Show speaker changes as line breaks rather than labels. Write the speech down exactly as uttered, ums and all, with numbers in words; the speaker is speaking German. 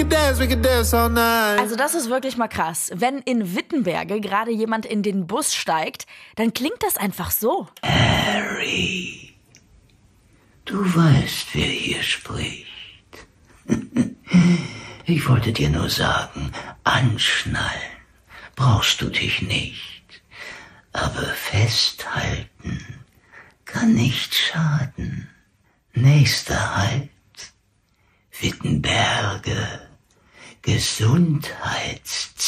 Also das ist wirklich mal krass. Wenn in Wittenberge gerade jemand in den Bus steigt, dann klingt das einfach so.
Harry, du weißt, wer hier spricht. Ich wollte dir nur sagen, anschnallen brauchst du dich nicht. Aber festhalten kann nicht schaden. Nächster Halt, Wittenberge, Gesundheits